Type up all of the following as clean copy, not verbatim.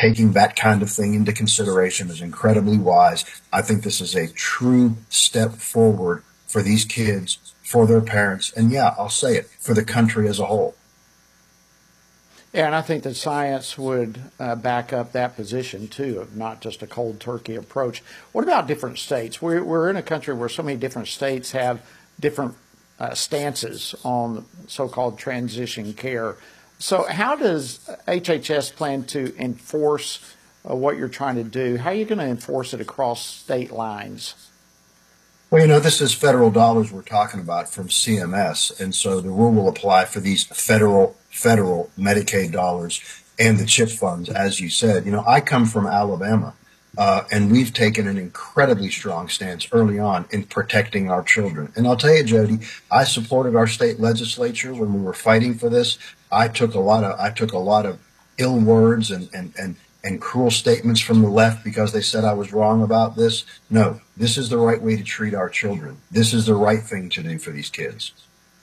taking that kind of thing into consideration is incredibly wise. I think this is a true step forward for these kids, for their parents, and yeah, I'll say it, for the country as a whole. Yeah, and I think that science would back up that position, too, of not just a cold turkey approach. What about different states? We're in a country where so many different states have different stances on so-called transition care. So how does HHS plan to enforce what you're trying to do? How are you going to enforce it across state lines? Well, this is federal dollars we're talking about from CMS, and so the rule will apply for these federal Medicaid dollars and the CHIP funds, as you said. I come from Alabama, and we've taken an incredibly strong stance early on in protecting our children. And I'll tell you, Jody, I supported our state legislature when we were fighting for this. I took a lot of ill words and cruel statements from the left because they said I was wrong about this. No, this is the right way to treat our children. This is the right thing to do for these kids.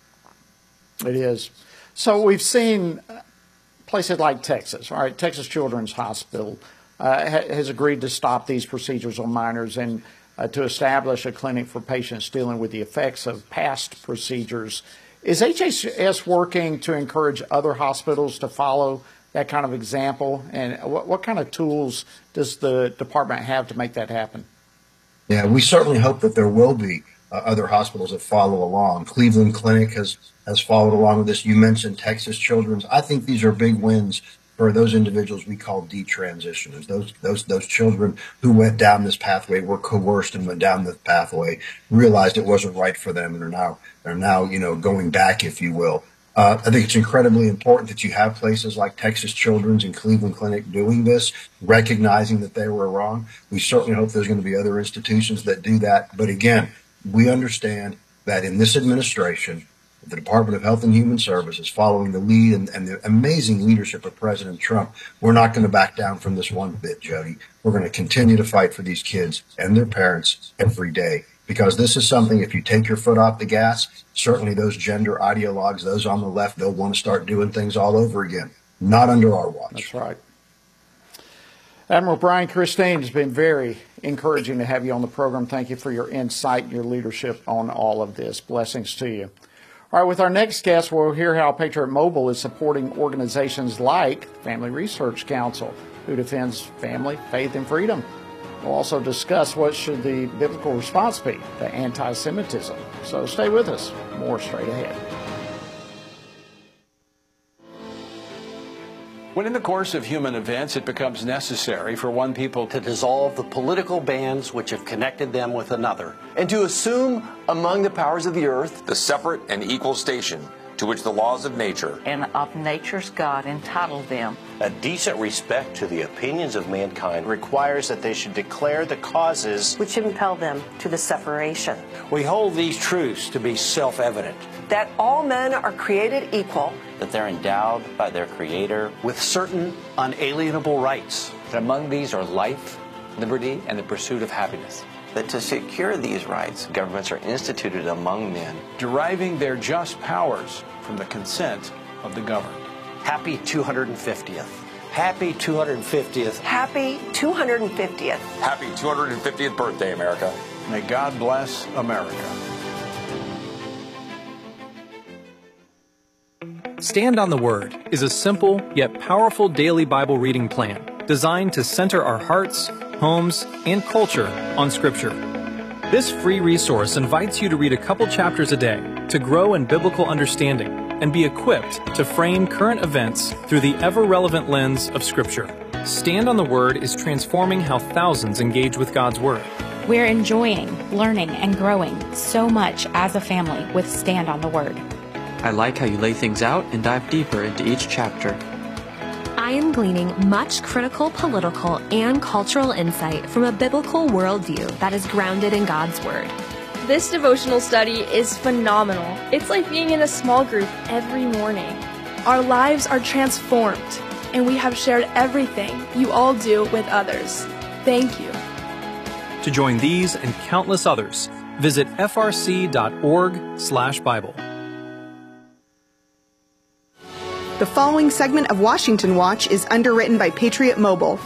It is. So we've seen places like Texas, all right, Texas Children's Hospital has agreed to stop these procedures on minors and to establish a clinic for patients dealing with the effects of past procedures. Is HHS working to encourage other hospitals to follow that kind of example? And what kind of tools does the department have to make that happen? Yeah, we certainly hope that there will be other hospitals that follow along. Cleveland Clinic has followed along with this. You mentioned Texas Children's. I think these are big wins for those individuals we call detransitioners, those children who went down this pathway, were coerced and went down this pathway, realized it wasn't right for them, and are now going back, if you will. I think it's incredibly important that you have places like Texas Children's and Cleveland Clinic doing this, recognizing that they were wrong. We certainly hope there's going to be other institutions that do that. But again, we understand that in this administration, the Department of Health and Human Services, following the lead and the amazing leadership of President Trump, we're not going to back down from this one bit, Jody. We're going to continue to fight for these kids and their parents every day. Because this is something, if you take your foot off the gas, certainly those gender ideologues, those on the left, they'll want to start doing things all over again. Not under our watch. That's right. Admiral Brian Christine, has been very encouraging to have you on the program. Thank you for your insight and your leadership on all of this. Blessings to you. All right, with our next guest, we'll hear how Patriot Mobile is supporting organizations like Family Research Council, who defends family, faith, and freedom. We'll also discuss what should the biblical response be to anti-Semitism. So stay with us. More straight ahead. When in the course of human events it becomes necessary for one people to dissolve the political bands which have connected them with another, and to assume among the powers of the earth the separate and equal station to which the laws of nature and of nature's God entitled them. A decent respect to the opinions of mankind requires that they should declare the causes which impel them to the separation. We hold these truths to be self-evident. That all men are created equal. That they're endowed by their Creator with certain unalienable rights. That among these are life, liberty, and the pursuit of happiness. That to secure these rights, governments are instituted among men, deriving their just powers from the consent of the governed. Happy 250th. Happy 250th. Happy 250th. Happy 250th birthday, America. May God bless America. Stand on the Word is a simple yet powerful daily Bible reading plan designed to center our hearts, homes, and culture on Scripture. This free resource invites you to read a couple chapters a day to grow in biblical understanding and be equipped to frame current events through the ever-relevant lens of Scripture. Stand on the Word is transforming how thousands engage with God's Word. We're enjoying, learning, and growing so much as a family with Stand on the Word. I like how you lay things out and dive deeper into each chapter. I am gleaning much critical, political, and cultural insight from a biblical worldview that is grounded in God's Word. This devotional study is phenomenal. It's like being in a small group every morning. Our lives are transformed, and we have shared everything you all do with others. Thank you. To join these and countless others, visit frc.org/Bible. The following segment of Washington Watch is underwritten by Patriot Mobile.